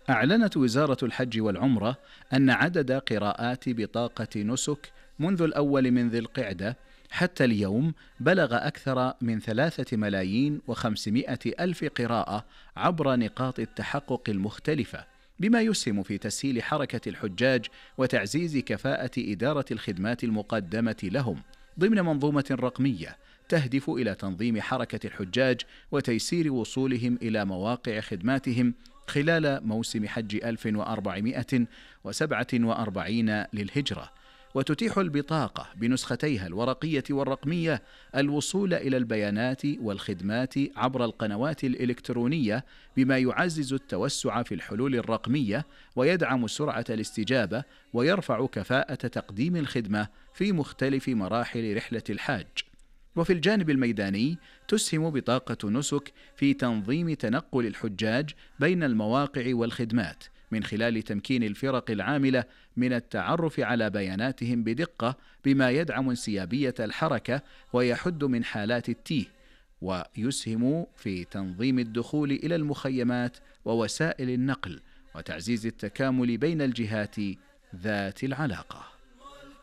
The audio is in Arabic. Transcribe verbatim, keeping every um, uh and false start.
أعلنت وزارة الحج والعمرة أن عدد قراءات بطاقة نسك منذ الأول من ذي القعدة حتى اليوم بلغ أكثر من ثلاثة ملايين وخمسمائة ألف قراءة عبر نقاط التحقق المختلفة، بما يسهم في تسهيل حركة الحجاج وتعزيز كفاءة إدارة الخدمات المقدمة لهم ضمن منظومة رقمية تهدف إلى تنظيم حركة الحجاج وتيسير وصولهم إلى مواقع خدماتهم خلال موسم حج ألف وأربعمائة وسبعة وأربعين للهجرة. وتتيح البطاقة بنسختيها الورقية والرقمية الوصول إلى البيانات والخدمات عبر القنوات الإلكترونية، بما يعزز التوسع في الحلول الرقمية ويدعم سرعة الاستجابة ويرفع كفاءة تقديم الخدمة في مختلف مراحل رحلة الحاج. وفي الجانب الميداني تسهم بطاقة نسك في تنظيم تنقل الحجاج بين المواقع والخدمات من خلال تمكين الفرق العاملة من التعرف على بياناتهم بدقة، بما يدعم انسيابية الحركة ويحد من حالات التيه، ويسهم في تنظيم الدخول إلى المخيمات ووسائل النقل وتعزيز التكامل بين الجهات ذات العلاقة.